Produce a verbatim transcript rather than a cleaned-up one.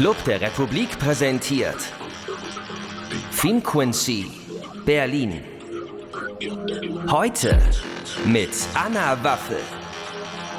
Club der Republik präsentiert Finquency Berlin. Heute mit Anna Waffel.